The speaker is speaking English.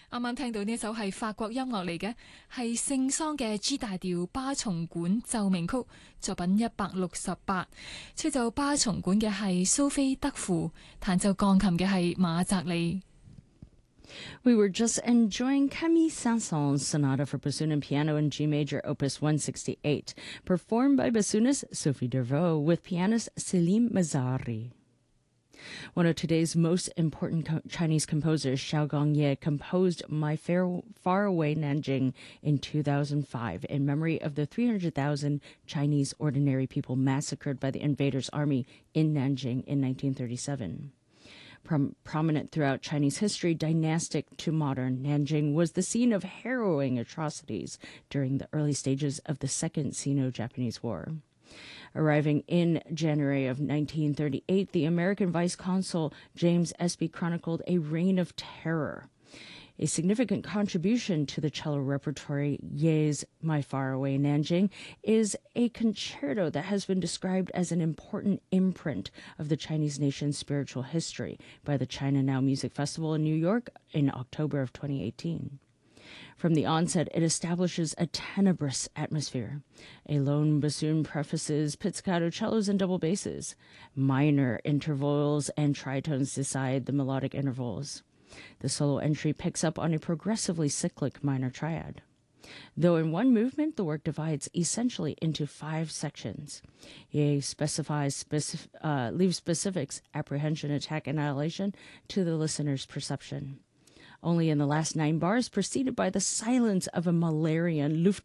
啱啱聽到呢首係法國音樂嚟嘅，係聖桑嘅 G 大調巴松管奏鳴曲，作品168。吹奏巴松管嘅係蘇菲德芙，彈奏鋼琴嘅係馬澤利。 We were just enjoying Camille Saint-Saëns' Sonata for Bassoon and Piano in G Major, Opus 168, performed by bassoonist Sophie Dervaux with pianist Selim Mazzari. One of today's most important Chinese composers, Xiao Gongye, composed My Faraway Nanjing in 2005 in memory of the 300,000 Chinese ordinary people massacred by the invaders' army in Nanjing in 1937. Prominent throughout Chinese history, dynastic to modern, Nanjing was the scene of harrowing atrocities during the early stages of the Second Sino-Japanese War. Arriving in January of 1938, the American Vice Consul James Espy chronicled a reign of terror. A significant contribution to the cello repertory, Ye's My Faraway Nanjing, is a concerto that has been described as an important imprint of the Chinese nation's spiritual history by the China Now Music Festival in New York in October of 2018. From the onset, it establishes a tenebrous atmosphere. A lone bassoon prefaces pizzicato cellos and double basses. Minor intervals and tritones decide the melodic intervals. The solo entry picks up on a progressively cyclic minor triad. Though in one movement, the work divides essentially into 5 sections. He leaves specifics, apprehension, attack, and annihilation to the listener's perception. Only in the last 9 bars, preceded by the silence of a Malarian Luft